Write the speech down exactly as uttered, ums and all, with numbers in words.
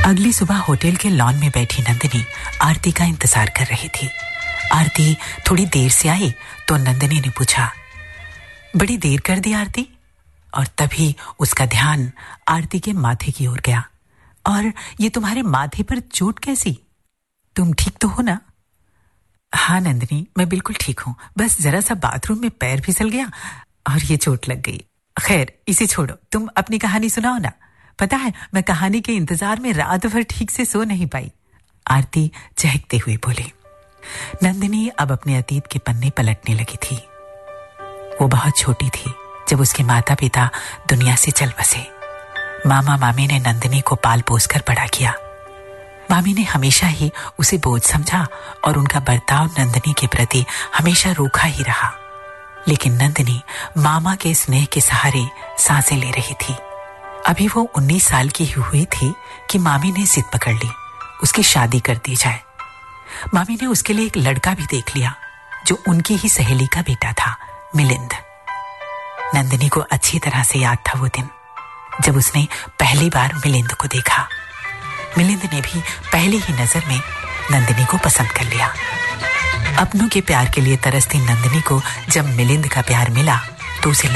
अगली सुबह होटल के लॉन में बैठी नंदिनी आरती का इंतजार कर रही थी। आरती थोड़ी देर से आई तो नंदिनी ने पूछा, बड़ी देर कर दी आरती? और तभी उसका ध्यान आरती के माथे की ओर गया। और ये तुम्हारे माथे पर चोट कैसी? तुम ठीक तो हो ना? हाँ नंदिनी, मैं बिल्कुल ठीक हूँ, बस जरा सा बाथरूम में पैर फिसल गया और ये चोट लग गई। खैर इसे छोड़ो, तुम अपनी कहानी सुनाओ ना। पता है, मैं कहानी के इंतजार में रात भर ठीक से सो नहीं पाई। आरती चहकते हुए बोली। नंदिनी अब अपने अतीत के पन्ने पलटने लगी थी। वो बहुत छोटी थी जब उसके माता पिता दुनिया से चल बसे। मामा मामी ने नंदिनी को पाल पोस कर बड़ा किया। मामी ने हमेशा ही उसे बोझ समझा और उनका बर्ताव नंदिनी के प्रति हमेशा रूखा ही रहा। लेकिन नंदिनी मामा के स्नेह के सहारे सांसें ले रही थी। अभी वो उन्नीस साल की हुई थी कि मामी ने जिद पकड़ ली, उसकी शादी कर दी जाए। मामी ने उसके लिए एक लड़का भी देख लिया जो उनकी ही सहेली का बेटा था, मिलिंद। नंदिनी को अच्छी तरह से याद था वो दिन जब उसने पहली बार मिलिंद को देखा। मिलिंद ने भी पहली ही नजर में नंदिनी को पसंद कर लिया। अपनों के प्यार के लिए तरसती नंदिनी को जब मिलिंद का प्यार मिला तो उसे